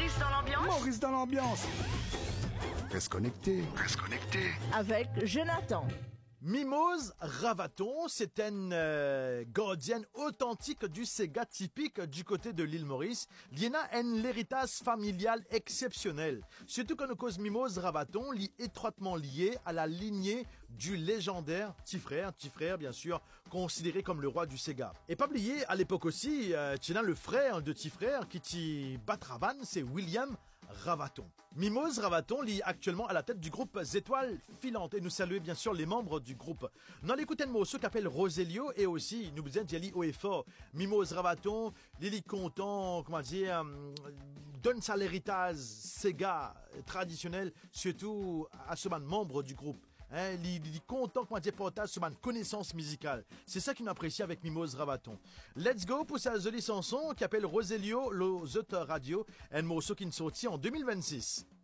Maurice dans l'ambiance. Reste connecté. Avec Jonathan. Mimose Ravaton, c'est une gardienne authentique du Sega typique du côté de l'île Maurice. Il y a un héritage familial exceptionnel. Surtout que nos causes Mimose Ravaton est étroitement lié à la lignée du légendaire Tifrère bien sûr, considéré comme le roi du Sega. Et pas oublier, à l'époque aussi, tu as le frère de Tifrère qui t'y Batravan, c'est William Ravaton. Mimose Ravaton lit actuellement à la tête du groupe Étoiles Filantes et nous saluons bien sûr les membres du groupe. Nous allons écouter un morceau qui s'appelle Roselio et aussi nous besoin d'y aller haut et fort. Mimose Ravaton, Lily content, donne ça l'héritage Sega traditionnel, surtout à ce membre du groupe. Il est content qu'on partage sur ma connaissance musicale. C'est ça qu'il apprécie avec Mimose Ravaton. Let's go pour sa jolie chanson qui s'appelle Roselio, le Radio, un morceau qui est sorti en 2026.